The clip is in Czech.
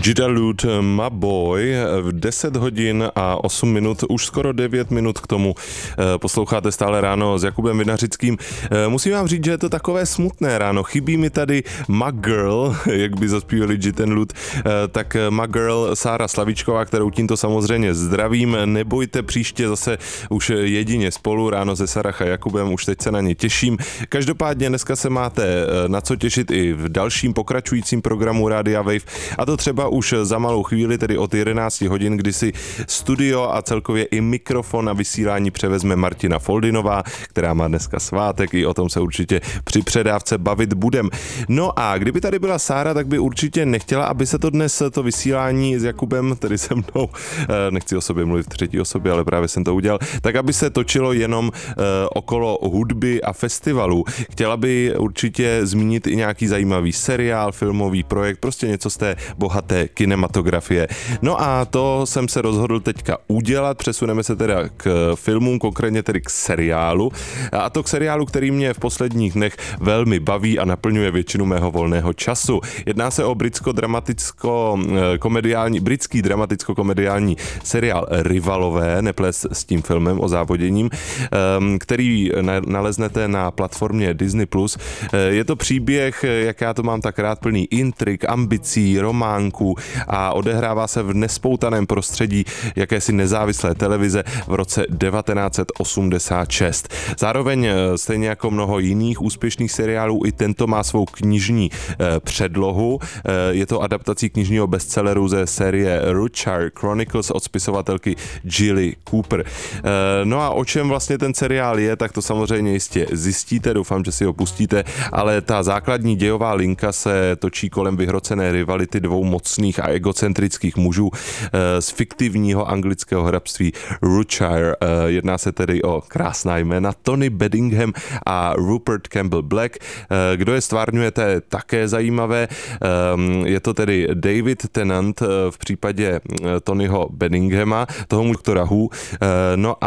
Gidalute, My Boy, 10 hodin a 8 minut, už skoro 9 minut k tomu. Posloucháte Stále ráno s Jakubem Vinařickým. Musím vám říct, že je to takové smutné ráno. Chybí mi tady My Girl, jak by zaspívali Gidalute, tak My Girl Sára Slavíčková, kterou tímto samozřejmě zdravím. Nebojte, příště zase už jedině spolu ráno se Sarah a Jakubem, už teď se na ně těším. Každopádně dneska se máte na co těšit i v dalším pokračujícím programu Rádia Wave, a to třeba už za malou chvíli, tedy od 11 hodin, kdy si studio a celkově i mikrofon na vysílání převezme Martina Foldinová, která má dneska svátek, i o tom se určitě při předávce bavit budem. No a kdyby tady byla Sára, tak by určitě nechtěla, aby se to dnes, to vysílání s Jakubem, tedy se mnou, nechci o sobě mluvit v třetí osobě, ale právě jsem to udělal, tak aby se točilo jenom okolo hudby a festivalů. Chtěla by určitě zmínit i nějaký zajímavý seriál, filmový projekt, prostě něco z té bohaté kinematografie. No a to jsem se rozhodl teďka udělat, přesuneme se teda k filmům, konkrétně tedy k seriálu, a to k seriálu, který mě v posledních dnech velmi baví a naplňuje většinu mého volného času. Jedná se o britský dramaticko-komediální seriál Rivalové, neples s tím filmem o závoděním, který naleznete na platformě Disney+. Je to příběh, jak já to mám tak rád, plný intrik, ambicí, románku a odehrává se v nespoutaném prostředí jakési nezávislé televize v roce 1986. Zároveň stejně jako mnoho jiných úspěšných seriálů, i tento má svou knižní předlohu. Je to adaptací knižního bestselleru ze série Rothschild Chronicles od spisovatelky Jilly Cooper. No a o čem vlastně ten seriál je, tak to samozřejmě jistě zjistíte, doufám, že si ho pustíte, ale ta základní dějová linka se točí kolem vyhrocené rivality dvou mocných a egocentrických mužů z fiktivního anglického hrabství Rothschild. Jedná se tedy o krásná jména Tony Bedingham a Rupert Campbell Black. Kdo je stvárňuje, to je také zajímavé. Je to tedy David Tennant v případě Tonyho Bedinghama, toho doktora Who. No